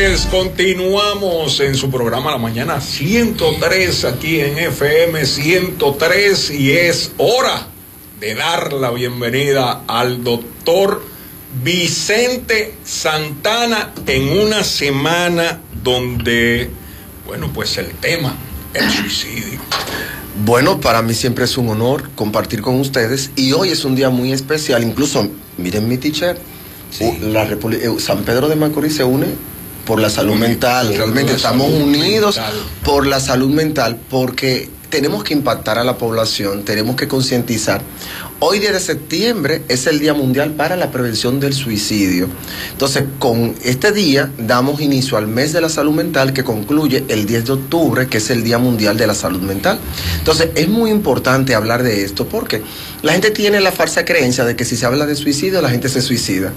señores, continuamos en su programa La Mañana 103 aquí en FM 103 y es hora de dar la bienvenida al doctor Vicente Santana en una semana donde, bueno, pues el tema, el suicidio. Bueno, para mí siempre es un honor compartir con ustedes y hoy es un día muy especial, incluso miren mi t-shirt. Sí. San Pedro de Macorís se une por la salud mental. Realmente estamos unidos por la salud mental porque tenemos que impactar a la población, tenemos que concientizar. Hoy, 10 de septiembre, es el Día Mundial para la Prevención del Suicidio. Entonces, con este día damos inicio al mes de la salud mental que concluye el 10 de octubre, que es el Día Mundial de la Salud Mental. Entonces, es muy importante hablar de esto porque la gente tiene la falsa creencia de que si se habla de suicidio, la gente se suicida.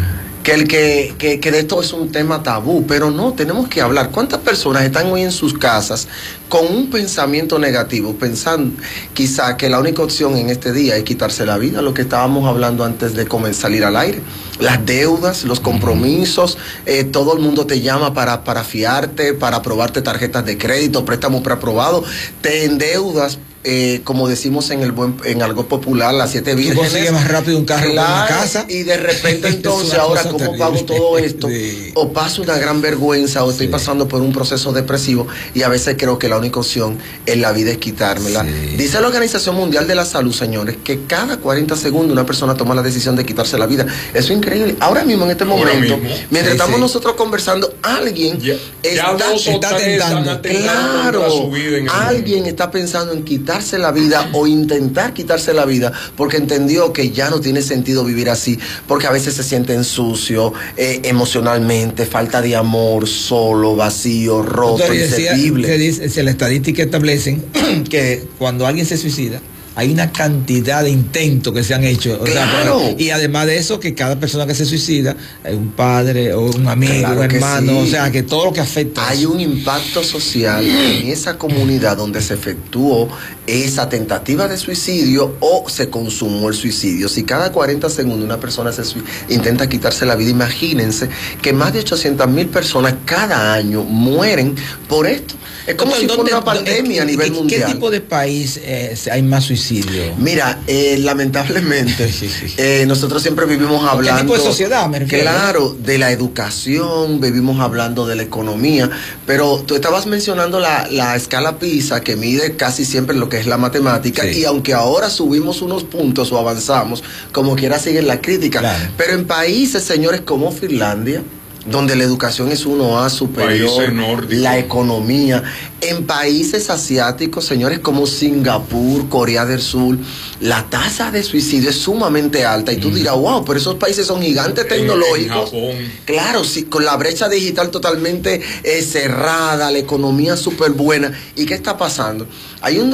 Que de esto es un tema tabú, pero no, tenemos que hablar. ¿Cuántas personas están hoy en sus casas con un pensamiento negativo, pensando quizá que la única opción en este día es quitarse la vida? Lo que estábamos hablando antes de salir al aire, las deudas, los compromisos, todo el mundo te llama para fiarte, para aprobarte tarjetas de crédito, préstamos preaprobados, te endeudas. Como decimos en algo popular, las 7 vírgenes. Tú consigues más rápido un carro que una casa. Y de repente entonces, ahora, ¿cómo terrible. Pago todo esto? Sí. O paso una gran vergüenza, o estoy pasando por un proceso depresivo, y a veces creo que la única opción en la vida es quitármela. Sí. Dice la Organización Mundial de la Salud, señores, que cada 40 segundos una persona toma la decisión de quitarse la vida. Eso es increíble. Ahora mismo, en este momento, mientras estamos nosotros conversando, alguien está tentando. Claro, alguien está pensando en quitarse la vida o intentar quitarse la vida porque entendió que ya no tiene sentido vivir así, porque a veces se sienten sucio emocionalmente, falta de amor, solo, vacío, roto, inservible. La estadística establece que cuando alguien se suicida hay una cantidad de intentos que se han hecho. Claro. Y además de eso, que cada persona que se suicida, un padre o un amigo, claro, un hermano, sí. O sea, que todo lo que afecta. Hay un impacto social en esa comunidad donde se efectuó esa tentativa de suicidio o se consumó el suicidio. Si cada 40 segundos una persona intenta quitarse la vida, imagínense que más de 800,000 personas cada año mueren por esto. Es como si fuera una pandemia a nivel mundial. ¿Qué tipo de país hay más suicidio? Mira, lamentablemente, nosotros siempre vivimos hablando... ¿Qué tipo de sociedad me refiero? Claro, de la educación, vivimos hablando de la economía, pero tú estabas mencionando la escala PISA, que mide casi siempre lo que es la matemática, sí. Y aunque ahora subimos unos puntos o avanzamos, como quiera siguen la crítica. Claro. Pero en países, señores, como Finlandia, donde la educación es 1A superior, la economía, en países asiáticos, señores, como Singapur, Corea del Sur, la tasa de suicidio es sumamente alta, y tú dirás, wow, pero esos países son gigantes tecnológicos. Claro, sí, con la brecha digital totalmente cerrada, la economía súper buena. ¿Y qué está pasando? Hay un